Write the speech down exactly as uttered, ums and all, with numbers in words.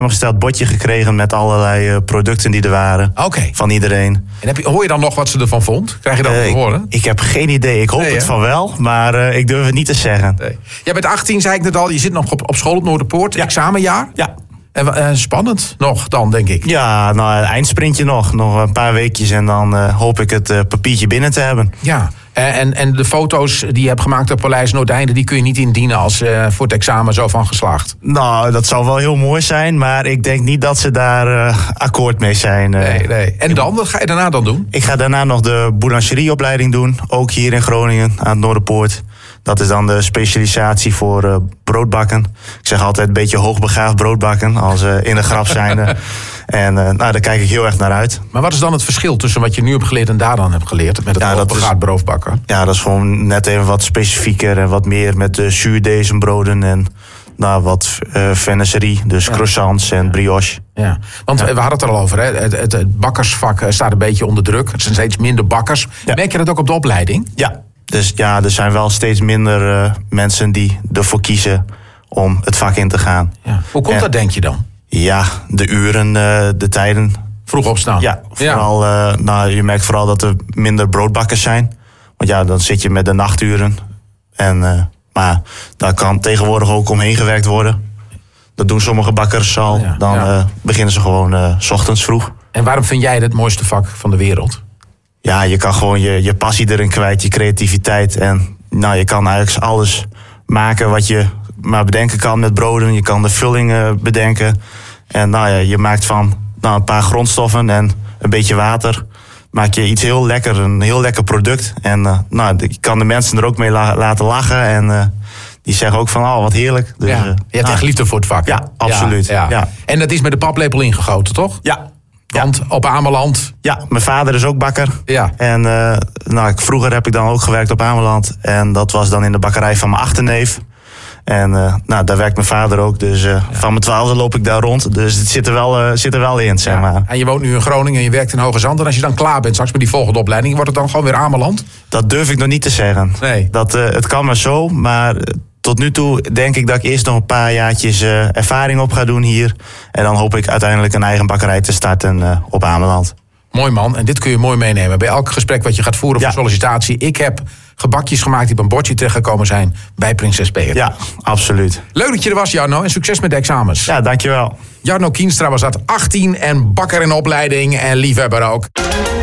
samengesteld bordje gekregen met allerlei uh, producten die er waren. Oké. Okay. Van iedereen. En heb je, hoor je dan nog wat ze ervan vond? Krijg je dat uh, te horen? Ik, ik heb geen idee. Ik hoop nee, het van wel, maar uh, ik durf het niet te zeggen. Nee. Jij bent achttien, zei ik net al. Je zit nog op, op school op Noorderpoort. Ja. Examenjaar? Ja. En, uh, spannend nog dan, denk ik. Ja, nou, eindsprintje nog. Nog een paar weekjes en dan uh, hoop ik het uh, papiertje binnen te hebben. Ja. En, en de foto's die je hebt gemaakt op Paleis Noordeinde, die kun je niet indienen als uh, voor het examen zo van geslaagd? Nou, dat zou wel heel mooi zijn, maar ik denk niet dat ze daar uh, akkoord mee zijn. Uh. Nee, nee. En dan, wat ga je daarna dan doen? Ik ga daarna nog de boulangerieopleiding doen, ook hier in Groningen aan het Noorderpoort. Dat is dan de specialisatie voor uh, broodbakken. Ik zeg altijd een beetje hoogbegaafd broodbakken, als uh, in de grap zijn. Uh, en uh, nou, daar kijk ik heel erg naar uit. Maar wat is dan het verschil tussen wat je nu hebt geleerd en daar dan hebt geleerd? Met het ja, hoogbegaafd broodbakken? Ja, dat is gewoon net even wat specifieker en wat meer met de zuurdezenbroden en nou, wat uh, venneserie, dus ja. croissants en brioche. Ja, want ja. we hadden het er al over, hè? Het, het, het bakkersvak staat een beetje onder druk. Het zijn steeds minder bakkers. Ja. Merk je dat ook op de opleiding? Ja. Dus ja, er zijn wel steeds minder uh, mensen die ervoor kiezen om het vak in te gaan. Ja. Hoe komt en, dat, denk je dan? Ja, de uren, uh, de tijden. Vroeg opstaan? Ja, vooral, ja. Uh, nou, je merkt vooral dat er minder broodbakkers zijn. Want ja, dan zit je met de nachturen. En, uh, maar daar kan tegenwoordig ook omheen gewerkt worden. Dat doen sommige bakkers al. Ja, dan ja. uh, beginnen ze gewoon uh, 's ochtends vroeg. En waarom vind jij het het mooiste vak van de wereld? Ja, je kan gewoon je, je passie erin kwijt, je creativiteit. En nou, je kan eigenlijk alles maken wat je maar bedenken kan met broden. Je kan de vullingen bedenken. En nou ja, je maakt van nou, een paar grondstoffen en een beetje water. Maak je iets heel lekker, een heel lekker product. En uh, nou, je kan de mensen er ook mee la- laten lachen. En uh, die zeggen ook van, oh, wat heerlijk. Dus, ja, je hebt nou, echt liefde voor het vak. Ja, absoluut. Ja, ja. Ja. En dat is met de paplepel ingegoten, toch? Ja. Want ja. op Ameland... Ja, mijn vader is ook bakker. Ja. En uh, nou, vroeger heb ik dan ook gewerkt op Ameland. En dat was dan in de bakkerij van mijn achterneef. En uh, nou, daar werkt mijn vader ook. Dus uh, ja. van mijn twaalfde loop ik daar rond. Dus het zit er wel, uh, zit er wel in, zeg maar. Ja. En je woont nu in Groningen en je werkt in Hoge Zand. En als je dan klaar bent straks met die volgende opleiding, wordt het dan gewoon weer Ameland? Dat durf ik nog niet te zeggen. Nee. Dat, uh, het kan maar zo, maar... Tot nu toe denk ik dat ik eerst nog een paar jaartjes uh, ervaring op ga doen hier. En dan hoop ik uiteindelijk een eigen bakkerij te starten uh, op Ameland. Mooi man, en dit kun je mooi meenemen bij elk gesprek wat je gaat voeren ja. voor sollicitatie. Ik heb gebakjes gemaakt die op een bordje terechtgekomen zijn bij Prinses Beatrix. Ja, absoluut. Leuk dat je er was, Jarno, en succes met de examens. Ja, dankjewel. Jarno Kienstra was dat, achttien en bakker in opleiding en liefhebber ook.